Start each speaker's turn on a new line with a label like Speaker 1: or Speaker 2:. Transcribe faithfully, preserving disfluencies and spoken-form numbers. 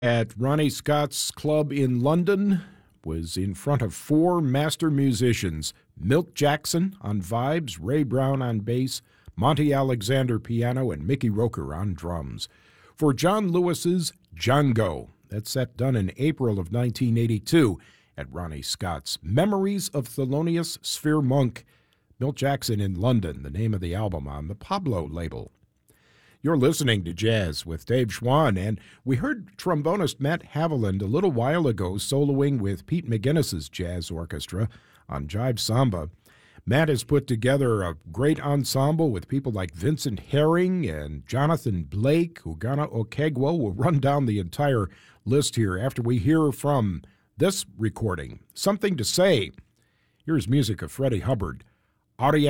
Speaker 1: at Ronnie Scott's club in London was in front of four master musicians: Milt Jackson on vibes, Ray Brown on bass, Monty Alexander piano, and Mickey Roker on drums. For John Lewis's Django, that's set done in April of nineteen eighty-two at Ronnie Scott's. Memories of Thelonious Sphere Monk, Milt Jackson in London, the name of the album on the Pablo label. You're listening to Jazz with Dave Schwann, and we heard trombonist Matt Haviland a little while ago soloing with Pete McGuinness's jazz orchestra on Jive Samba. Matt has put together a great ensemble with people like Vincent Herring and Jonathan Blake, Ugana Okegwo. We'll run down the entire list here after we hear from this recording, Something to Say. Here's music of Freddie Hubbard. Audio